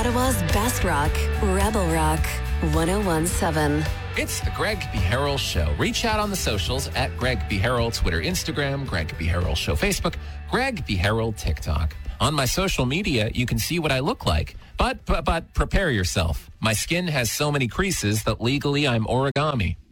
Ottawa's best rock, Rebel Rock, 101.7. It's the Greg B. Harrell Show. Reach out on the socials at Greg B. Harrell, Twitter, Instagram, Greg B. Harrell Show, Facebook, Greg B. Harrell, TikTok. On my social media, you can see what I look like. But prepare yourself. My skin has so many creases that legally I'm origami.